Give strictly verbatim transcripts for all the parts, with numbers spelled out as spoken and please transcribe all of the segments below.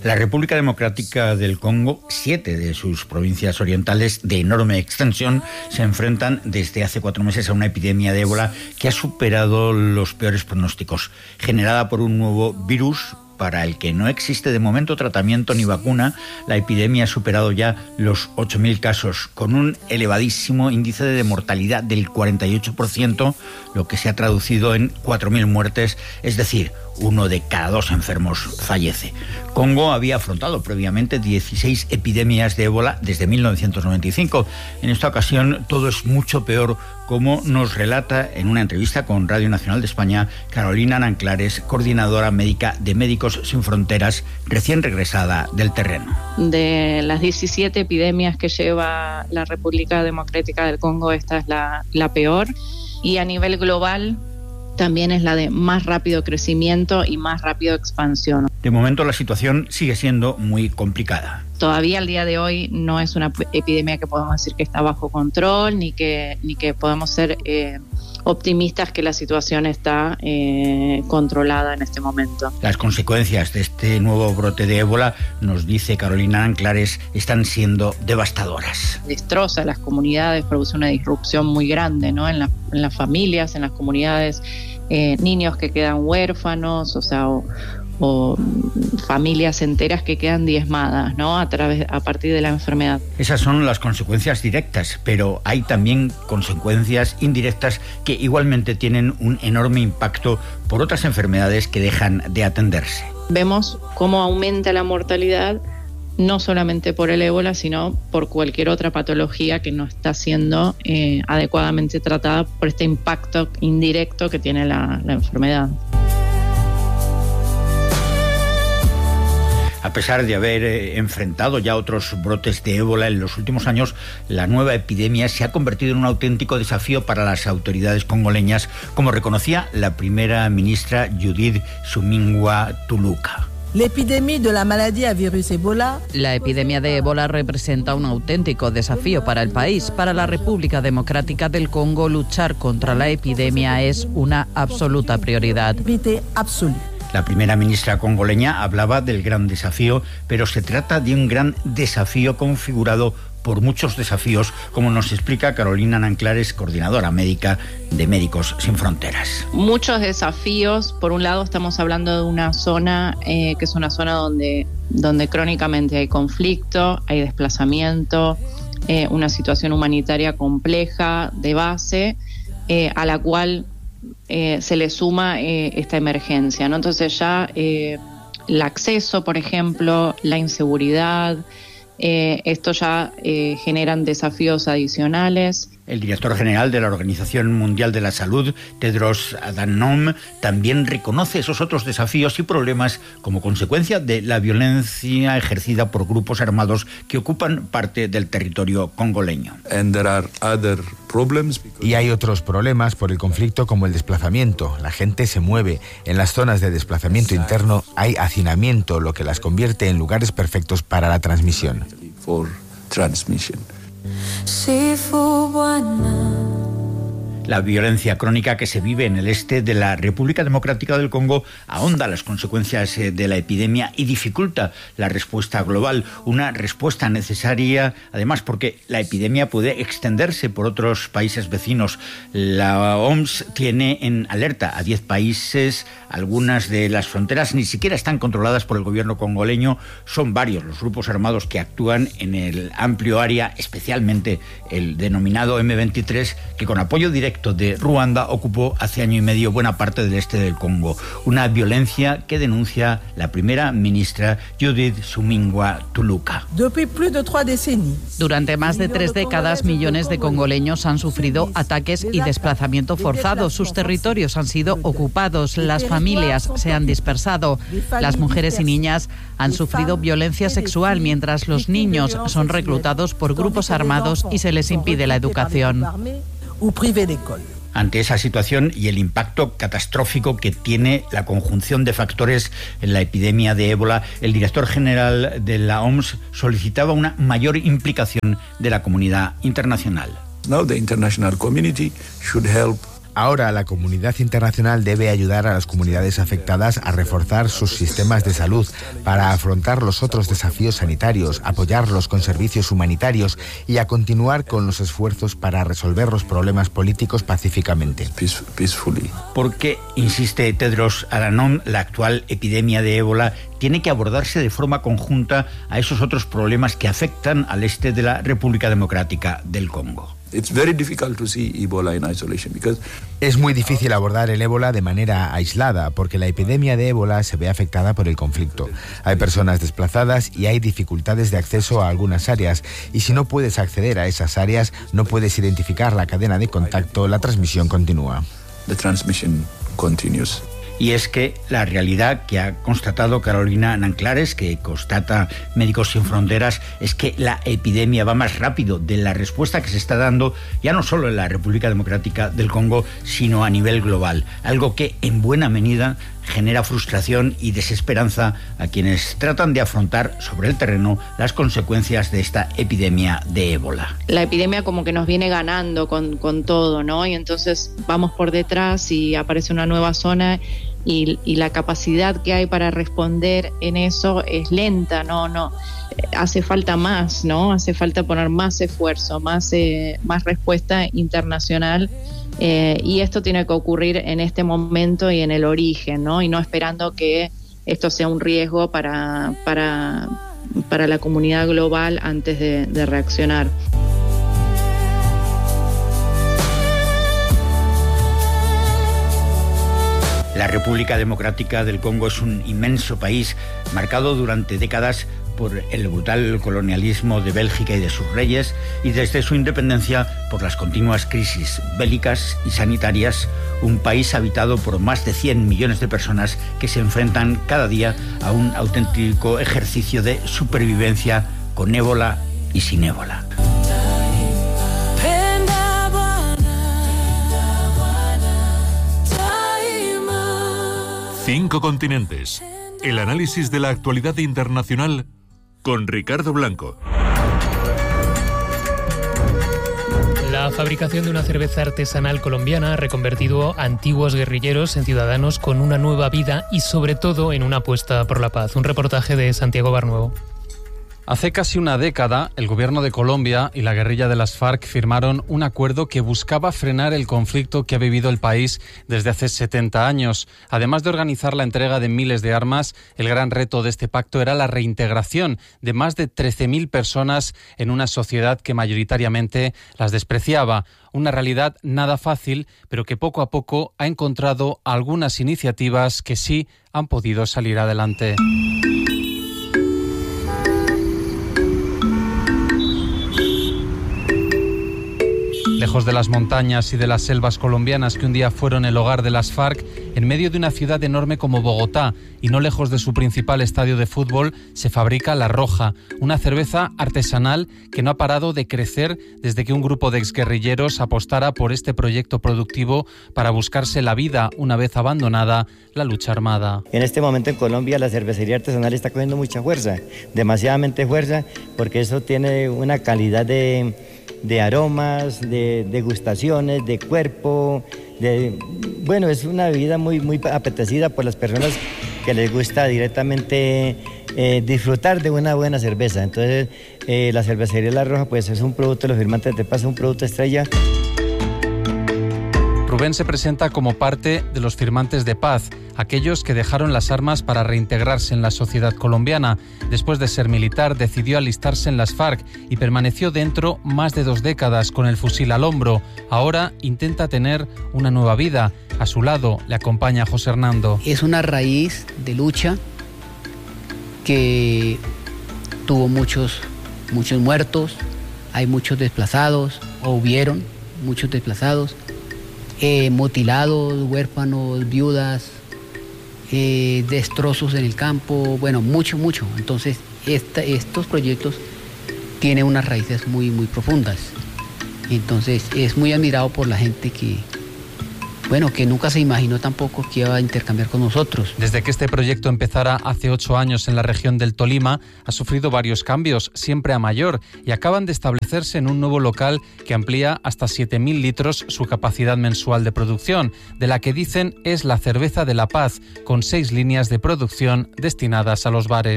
La República Democrática del Congo, siete de sus provincias orientales de enorme extensión, se enfrentan desde hace cuatro meses a una epidemia de ébola que ha superado los peores pronósticos, generada por un nuevo virus para el que no existe de momento tratamiento ni vacuna. La epidemia ha superado ya los ocho mil casos, con un elevadísimo índice de mortalidad del cuarenta y ocho por ciento, lo que se ha traducido en cuatro mil muertes, es decir, uno de cada dos enfermos fallece. Congo había afrontado previamente dieciséis epidemias de ébola desde mil novecientos noventa y cinco. En esta ocasión todo es mucho peor, como nos relata en una entrevista con Radio Nacional de España Carolina Nanclares, coordinadora médica de Médicos Sin Fronteras, recién regresada del terreno. De las diecisiete epidemias que lleva la República Democrática del Congo, esta es la, la peor, y a nivel global también es la de más rápido crecimiento y más rápido expansión. De momento la situación sigue siendo muy complicada. Todavía al día de hoy no es una epidemia que podemos decir que está bajo control, ni que, ni que podemos ser eh, optimistas que la situación está eh, controlada en este momento. Las consecuencias de este nuevo brote de ébola, nos dice Carolina Anclares, están siendo devastadoras. Destroza las comunidades, produce una disrupción muy grande, ¿no? en, la, en las familias, en las comunidades, eh, niños que quedan huérfanos, o sea, o, o familias enteras que quedan diezmadas, ¿no? A través, a partir de la enfermedad. Esas son las consecuencias directas, pero hay también consecuencias indirectas que igualmente tienen un enorme impacto por otras enfermedades que dejan de atenderse. Vemos cómo aumenta la mortalidad, no solamente por el ébola, sino por cualquier otra patología que no está siendo eh, adecuadamente tratada por este impacto indirecto que tiene la, la enfermedad. A pesar de haber eh, enfrentado ya otros brotes de ébola en los últimos años, la nueva epidemia se ha convertido en un auténtico desafío para las autoridades congoleñas, como reconocía la primera ministra Judith Suminwa Tuluka. La epidemia de la maladie a virus Ebola. La epidemia de ébola representa un auténtico desafío para el país. Para la República Democrática del Congo, luchar contra la epidemia es una absoluta prioridad. Absoluta. La primera ministra congoleña hablaba del gran desafío, pero se trata de un gran desafío configurado por muchos desafíos, como nos explica Carolina Nanclares, coordinadora médica de Médicos Sin Fronteras. Muchos desafíos. Por un lado, estamos hablando de una zona eh, que es una zona donde, donde crónicamente hay conflicto, hay desplazamiento, eh, una situación humanitaria compleja de base, eh, a la cual Eh, se le suma eh, esta emergencia, ¿no? Entonces ya eh, el acceso, por ejemplo, la inseguridad, eh, esto ya eh, generan desafíos adicionales. El director general de la Organización Mundial de la Salud, Tedros Adhanom, también reconoce esos otros desafíos y problemas como consecuencia de la violencia ejercida por grupos armados que ocupan parte del territorio congoleño. And there are other problems. Y hay otros problemas por el conflicto, como el desplazamiento. La gente se mueve. En las zonas de desplazamiento interno hay hacinamiento, lo que las convierte en lugares perfectos para la transmisión. For transmission. La violencia crónica que se vive en el este de la República Democrática del Congo ahonda las consecuencias de la epidemia y dificulta la respuesta global, una respuesta necesaria, además porque la epidemia puede extenderse por otros países vecinos. La O M S tiene en alerta a diez países, algunas de las fronteras ni siquiera están controladas por el gobierno congoleño, son varios los grupos armados que actúan en el amplio área, especialmente el denominado eme veintitrés, que con apoyo directo de Ruanda ocupó hace año y medio buena parte del este del Congo. Una violencia que denuncia la primera ministra Judith Suminwa Tuluka. Durante más de tres décadas, millones de congoleños han sufrido ataques y desplazamiento forzado. Sus territorios han sido ocupados, las familias se han dispersado, las mujeres y niñas han sufrido violencia sexual, mientras los niños son reclutados por grupos armados y se les impide la educación. Ante esa situación y el impacto catastrófico que tiene la conjunción de factores en la epidemia de ébola, el director general de la O M S solicitaba una mayor implicación de la comunidad internacional. Now the international community should help. Ahora la comunidad internacional debe ayudar a las comunidades afectadas a reforzar sus sistemas de salud para afrontar los otros desafíos sanitarios, apoyarlos con servicios humanitarios y a continuar con los esfuerzos para resolver los problemas políticos pacíficamente. Peacefully. Porque, insiste Tedros Adhanom, la actual epidemia de ébola tiene que abordarse de forma conjunta a esos otros problemas que afectan al este de la República Democrática del Congo. It's very difficult to see Ebola in isolation because Es muy difícil abordar el ébola de manera aislada porque la epidemia de ébola se ve afectada por el conflicto. Hay personas desplazadas y hay dificultades de acceso a algunas áreas y si no puedes acceder a esas áreas, no puedes identificar la cadena de contacto, la transmisión continúa. the transmission continues. Y es que la realidad que ha constatado Carolina Nanclares, que constata Médicos Sin Fronteras, es que la epidemia va más rápido de la respuesta que se está dando ya no solo en la República Democrática del Congo, sino a nivel global. Algo que en buena medida genera frustración y desesperanza a quienes tratan de afrontar sobre el terreno las consecuencias de esta epidemia de ébola. La epidemia como que nos viene ganando con, con todo, ¿no? Y entonces vamos por detrás y aparece una nueva zona y, y la capacidad que hay para responder en eso es lenta, ¿no? no hace falta más, ¿no? Hace falta poner más esfuerzo, más, eh, más respuesta internacional. Eh, y esto tiene que ocurrir en este momento y en el origen, ¿no? Y no esperando que esto sea un riesgo para, para, para la comunidad global antes de, de reaccionar. La República Democrática del Congo es un inmenso país marcado durante décadas por el brutal colonialismo de Bélgica y de sus reyes, y desde su independencia por las continuas crisis bélicas y sanitarias, un país habitado por más de cien millones de personas que se enfrentan cada día a un auténtico ejercicio de supervivencia con ébola y sin ébola. Cinco continentes. El análisis de la actualidad internacional con Ricardo Blanco. La fabricación de una cerveza artesanal colombiana ha reconvertido a antiguos guerrilleros en ciudadanos con una nueva vida y sobre todo en una apuesta por la paz. Un reportaje de Santiago Barnuevo. Hace casi una década, el gobierno de Colombia y la guerrilla de las FARC firmaron un acuerdo que buscaba frenar el conflicto que ha vivido el país desde hace setenta años. Además de organizar la entrega de miles de armas, el gran reto de este pacto era la reintegración de más de trece mil personas en una sociedad que mayoritariamente las despreciaba. Una realidad nada fácil, pero que poco a poco ha encontrado algunas iniciativas que sí han podido salir adelante. Lejos de las montañas y de las selvas colombianas que un día fueron el hogar de las FARC, en medio de una ciudad enorme como Bogotá y no lejos de su principal estadio de fútbol, se fabrica La Roja, una cerveza artesanal que no ha parado de crecer desde que un grupo de exguerrilleros apostara por este proyecto productivo para buscarse la vida una vez abandonada la lucha armada. En este momento en Colombia la cervecería artesanal está cogiendo mucha fuerza, demasiadamente fuerza, porque eso tiene una calidad de... de aromas, de degustaciones, de cuerpo, de bueno, es una bebida muy, muy apetecida por las personas que les gusta directamente eh, disfrutar de una buena cerveza. Entonces, eh, la cervecería La Roja pues es un producto, los firmantes de paz, es un producto estrella. Rubén se presenta como parte de los firmantes de paz, aquellos que dejaron las armas para reintegrarse en la sociedad colombiana. Después de ser militar, decidió alistarse en las FARC y permaneció dentro más de dos décadas con el fusil al hombro. Ahora intenta tener una nueva vida. A su lado le acompaña José Hernando. Es una raíz de lucha que tuvo muchos, muchos muertos, hay muchos desplazados, o hubieron muchos desplazados. Eh, mutilados, huérfanos, viudas, eh, destrozos en el campo, bueno, mucho, mucho. Entonces, esta, estos proyectos tienen unas raíces muy, muy profundas. Entonces, es muy admirado por la gente que, bueno, que nunca se imaginó tampoco que iba a intercambiar con nosotros. Desde que este proyecto empezara hace ocho años en la región del Tolima, ha sufrido varios cambios, siempre a mayor, y acaban de establecerse en un nuevo local que amplía hasta siete mil litros su capacidad mensual de producción, de la que dicen es la cerveza de la paz, con seis líneas de producción destinadas a los bares.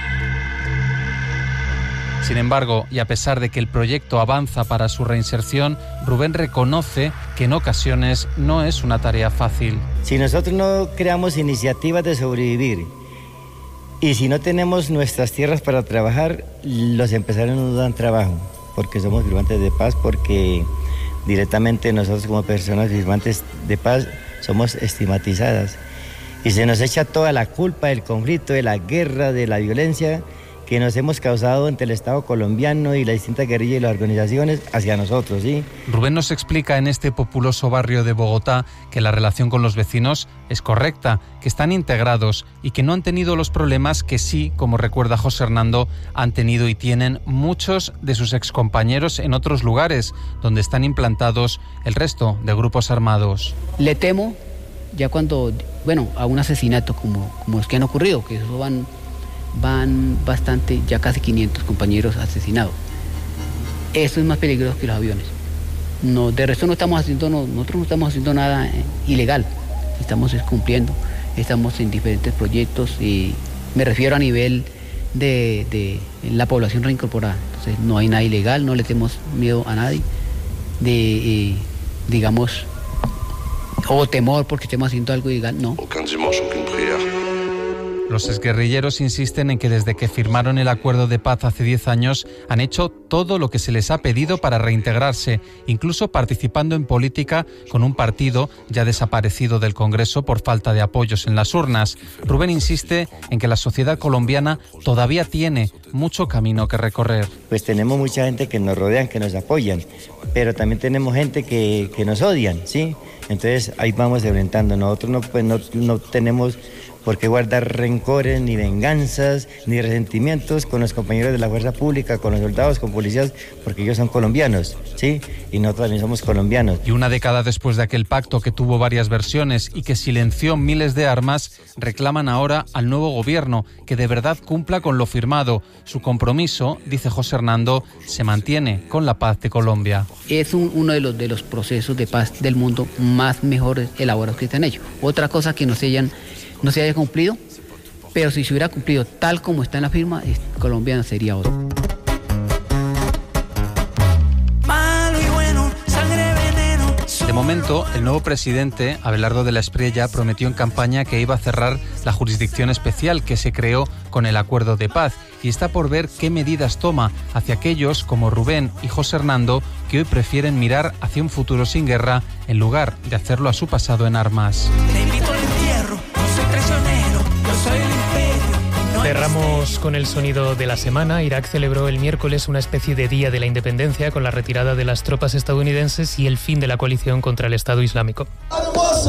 Sin embargo, y a pesar de que el proyecto avanza para su reinserción, Rubén reconoce que en ocasiones no es una tarea fácil. Si nosotros no creamos iniciativas de sobrevivir y si no tenemos nuestras tierras para trabajar, los empresarios no nos dan trabajo, porque somos firmantes de paz, porque directamente nosotros como personas firmantes de paz somos estigmatizadas. Y se nos echa toda la culpa del conflicto, de la guerra, de la violencia que nos hemos causado entre el Estado colombiano y las distintas guerrillas y las organizaciones hacia nosotros, ¿sí? Rubén nos explica en este populoso barrio de Bogotá que la relación con los vecinos es correcta, que están integrados y que no han tenido los problemas que sí, como recuerda José Hernando, han tenido y tienen muchos de sus excompañeros en otros lugares donde están implantados el resto de grupos armados. Le temo ya cuando, bueno, a un asesinato como, como los que han ocurrido, que eso van... van bastante, ya casi quinientos compañeros asesinados. Eso es más peligroso que los aviones. No, de resto no estamos haciendo, no, nosotros no estamos haciendo nada eh, ilegal, estamos cumpliendo, estamos en diferentes proyectos y me refiero a nivel de, de la población reincorporada. Entonces no hay nada ilegal, no le tenemos miedo a nadie, de, eh, digamos, o temor porque estemos haciendo algo ilegal, no. Los exguerrilleros insisten en que desde que firmaron el acuerdo de paz hace diez años han hecho todo lo que se les ha pedido para reintegrarse, incluso participando en política con un partido ya desaparecido del Congreso por falta de apoyos en las urnas. Rubén insiste en que la sociedad colombiana todavía tiene mucho camino que recorrer. Pues tenemos mucha gente que nos rodean, que nos apoyan, pero también tenemos gente que, que nos odian, ¿sí? Entonces ahí vamos enfrentando. Nosotros no, pues, no, no tenemos por qué guardar rencores, ni venganzas, ni resentimientos con los compañeros de la fuerza pública, con los soldados, con policías, porque ellos son colombianos, ¿sí? Y nosotros también somos colombianos. Y una década después de aquel pacto que tuvo varias versiones y que silenció miles de armas, reclaman ahora al nuevo gobierno que de verdad cumpla con lo firmado. Su compromiso, dice José Hernando, se mantiene con la paz de Colombia. Es un, uno de los, de los procesos de paz del mundo más mejores elaborados que se han hecho. Otra cosa que no se hayan no se haya cumplido, pero si se hubiera cumplido tal como está en la firma, Colombia sería otro. De momento, el nuevo presidente, Abelardo de la Espriella, prometió en campaña que iba a cerrar la jurisdicción especial que se creó con el acuerdo de paz y está por ver qué medidas toma hacia aquellos como Rubén y José Hernando que hoy prefieren mirar hacia un futuro sin guerra en lugar de hacerlo a su pasado en armas. Te invito al entierro, no soy traicionero, yo soy el imperio. Cerramos con el sonido de la semana. Irak celebró el miércoles una especie de Día de la Independencia con la retirada de las tropas estadounidenses y el fin de la coalición contra el Estado Islámico.